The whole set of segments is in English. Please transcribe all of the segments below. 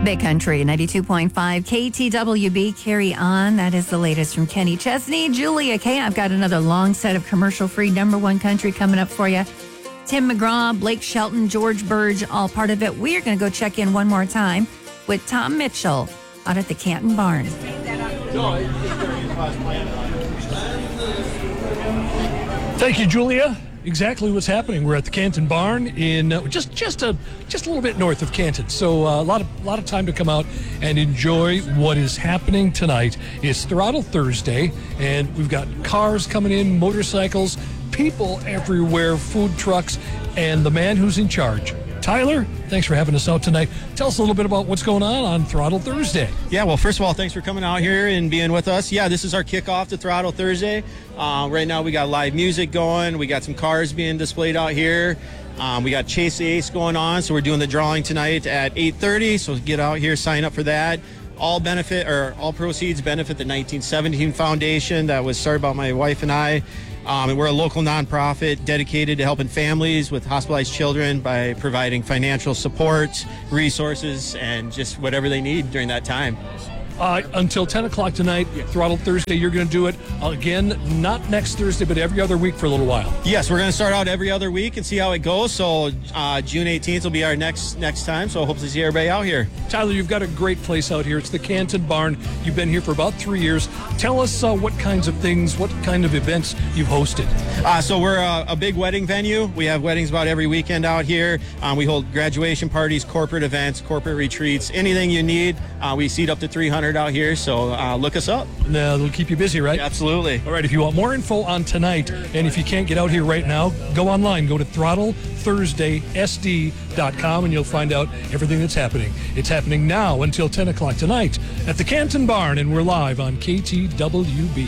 Big Country, 92.5 KTWB. Carry on. That is the latest from Kenny Chesney. Julia K. I've got another long set of commercial-free number one country coming up for you. Tim McGraw, Blake Shelton, George Burge, all part of it. We are going to go check in one more time with Tom Mitchell out at the Canton Barn. Thank you, Julia. Exactly what's happening. We're at the Canton Barn in just a little bit north of Canton. So a lot of time to come out and enjoy what is happening tonight. It's Throttle Thursday, and we've got cars coming in, motorcycles, people everywhere, food trucks, and the man who's in charge. Tyler, thanks for having us out tonight. Tell us a little bit about what's going on Throttle Thursday. Yeah, well, first of all, thanks for coming out here and being with us. Yeah, this is our kickoff to Throttle Thursday. Right now we got live music going. We got some cars being displayed out here. We got Chase the Ace going on, so we're doing the drawing tonight at 8:30, so get out here, sign up for that. All proceeds benefit the 1917 Foundation that was started by my wife and I. And we're a local nonprofit dedicated to helping families with hospitalized children by providing financial support, resources, and just whatever they need during that time. Until 10 o'clock tonight, Throttle Thursday, you're going to do it again, not next Thursday, but every other week for a little while. Yes, we're going to start out every other week and see how it goes. So June 18th will be our next time, so I hope to see everybody out here. Tyler, you've got a great place out here. It's the Canton Barn. You've been here for about 3 years. Tell us what kinds of things, what kind of events you've hosted. So we're a big wedding venue. We have weddings about every weekend out here. We hold graduation parties, corporate events, corporate retreats, anything you need. We seat up to 300 out here, so look us up. It'll keep you busy, right? Yeah, absolutely. All right, if you want more info on tonight, and if you can't get out here right now, go online. Go to ThrottleThursdaySD.com, and you'll find out everything that's happening. It's happening now until 10 o'clock tonight at the Canton Barn, and we're live on KTWB.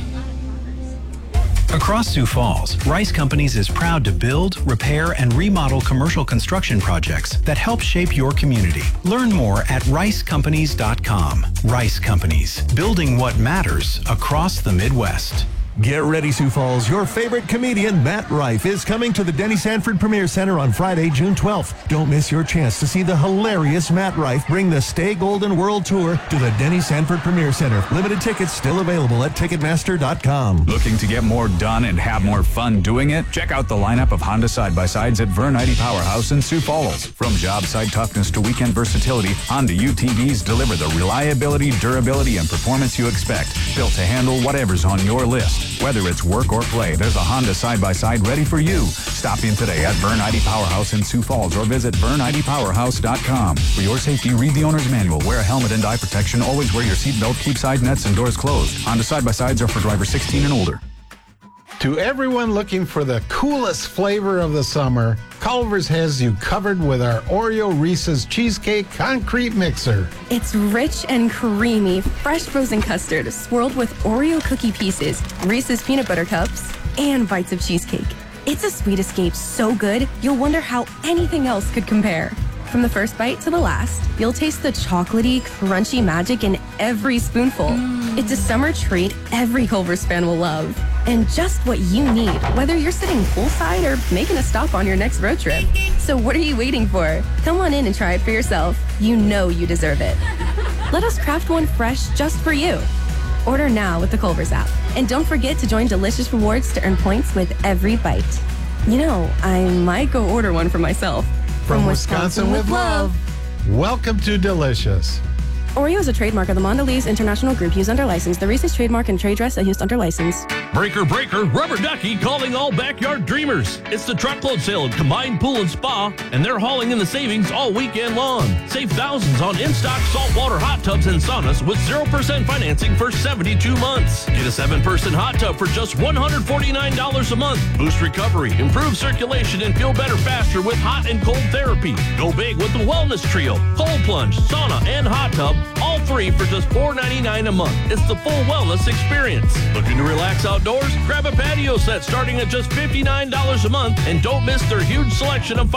Across Sioux Falls, Rice Companies is proud to build, repair, and remodel commercial construction projects that help shape your community. Learn more at ricecompanies.com. Rice Companies, building what matters across the Midwest. Get ready, Sioux Falls. Your favorite comedian, Matt Rife, is coming to the Denny Sanford Premier Center on Friday, June 12th. Don't miss your chance to see the hilarious Matt Rife bring the Stay Golden World Tour to the Denny Sanford Premier Center. Limited tickets still available at Ticketmaster.com. Looking to get more done and have more fun doing it? Check out the lineup of Honda side-by-sides at Vern Ide Powerhouse in Sioux Falls. From job site toughness to weekend versatility, Honda UTVs deliver the reliability, durability, and performance you expect, built to handle whatever's on your list. Whether it's work or play, there's a Honda side-by-side ready for you. Stop in today at Vern Ide Powerhouse in Sioux Falls or visit VernIdePowerhouse.com. For your safety, read the owner's manual. Wear a helmet and eye protection. Always wear your seatbelt. Keep side nets and doors closed. Honda side-by-sides are for drivers 16 and older. To everyone looking for the coolest flavor of the summer, Culver's has you covered with our Oreo Reese's Cheesecake Concrete Mixer. It's rich and creamy, fresh frozen custard swirled with Oreo cookie pieces, Reese's peanut butter cups, and bites of cheesecake. It's a sweet escape so good, you'll wonder how anything else could compare. From the first bite to the last, you'll taste the chocolatey, crunchy magic in every spoonful. It's a summer treat every Culver's fan will love. And just what you need, whether you're sitting poolside or making a stop on your next road trip. So what are you waiting for? Come on in and try it for yourself. You know you deserve it. Let us craft one fresh just for you. Order now with the Culver's app. And don't forget to join Delicious Rewards to earn points with every bite. You know, I might go order one for myself. From Wisconsin with love. Welcome to Delicious. Oreo is a trademark of the Mondelez International Group used under license. The Reese's trademark and trade dress are used under license. Breaker, Rubber Ducky calling all backyard dreamers. It's the truckload sale at Combined Pool and Spa, and they're hauling in the savings all weekend long. Save thousands on in-stock saltwater hot tubs and saunas with 0% financing for 72 months. Get a 7-person hot tub for just $149 a month. Boost recovery, improve circulation, and feel better faster with hot and cold therapy. Go big with the Wellness Trio, cold plunge, sauna, and hot tub, all free for just $4.99 a month. It's the full wellness experience. Looking to relax outdoors? Grab a patio set starting at just $59 a month, and don't miss their huge selection of